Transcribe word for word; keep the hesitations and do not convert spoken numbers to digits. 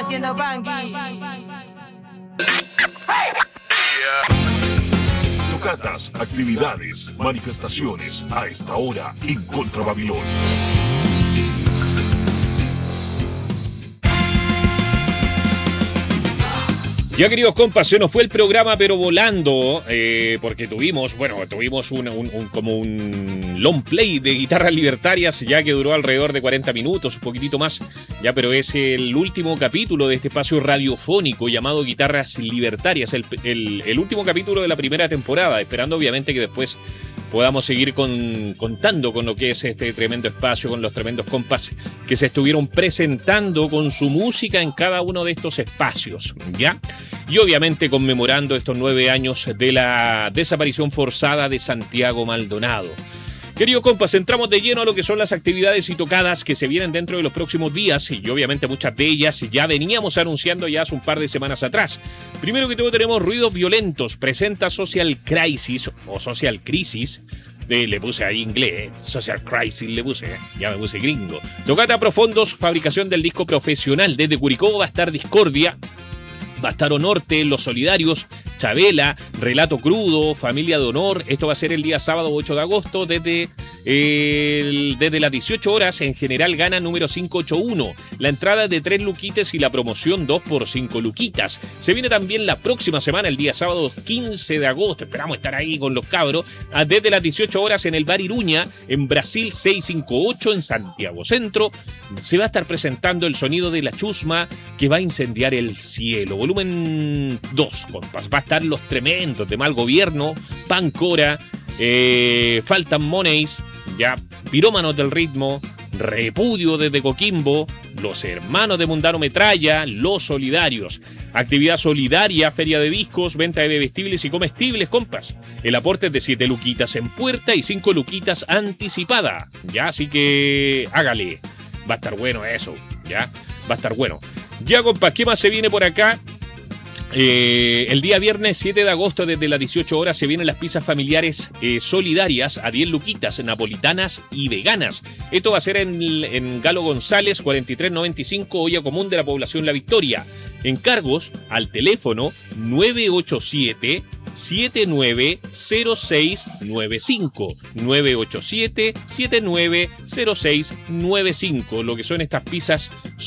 haciendo bangui. Tocatas, actividades, manifestaciones a esta hora en Contra Babilón. Ya, queridos compas, se nos fue el programa, pero volando, eh, porque tuvimos, bueno, tuvimos un, un, un, como un long play de guitarras libertarias, ya que duró alrededor de cuarenta minutos, un poquitito más, ya, pero es el último capítulo de este espacio radiofónico llamado Guitarras Libertarias, el, el, el último capítulo de la primera temporada, esperando obviamente que después podamos seguir con, contando con lo que es este tremendo espacio, con los tremendos compas que se estuvieron presentando con su música en cada uno de estos espacios, ¿ya? Y obviamente conmemorando estos nueve años de la desaparición forzada de Santiago Maldonado. Queridos compas, entramos de lleno a lo que son las actividades y tocadas que se vienen dentro de los próximos días y obviamente muchas de ellas ya veníamos anunciando ya hace un par de semanas atrás. Primero que todo tenemos Ruidos Violentos, presenta Social Crisis o Social Crisis. Eh, le puse ahí inglés, Social Crisis le puse, eh, ya me puse gringo. Tocata Profundos, fabricación del disco profesional. Desde Curicó va a estar Discordia, va a estar Onorte, Los Solidarios, Chabela, Relato Crudo, Familia de Honor. Esto va a ser el día sábado ocho de agosto desde, el, desde las dieciocho horas. En General Gana número quinientos ochenta y uno. La entrada es de tres luquitas y la promoción dos por cinco luquitas. Se viene también la próxima semana, el día sábado quince de agosto. Esperamos estar ahí con los cabros. Desde las dieciocho horas en el Bar Iruña, en Brasil seiscientos cincuenta y ocho, en Santiago Centro. Se va a estar presentando el sonido de la chusma que va a incendiar el cielo. Volumen dos, compas. Va a estar los tremendos de Mal Gobierno, Pancora, eh, Faltan Monies, ya, Pirómanos del Ritmo, Repudio desde Coquimbo, Los Hermanos de Mundano Metralla, Los Solidarios. Actividad solidaria, feria de discos, venta de bebestibles y comestibles, compas. El aporte es de siete luquitas en puerta y cinco luquitas anticipada. Ya, así que hágale. Va a estar bueno eso, ya, va a estar bueno. Ya, compas, ¿qué más se viene por acá? Eh, el día viernes siete de agosto desde las dieciocho horas se vienen las pizzas familiares eh, solidarias a diez luquitas, napolitanas y veganas. Esto va a ser en, en Galo González, cuarenta y tres noventa y cinco, olla común de la población La Victoria. Encargos al teléfono nueve ocho siete, siete nueve cero seis nueve cinco, nueve ocho siete, siete nueve cero seis nueve cinco, lo que son estas pizzas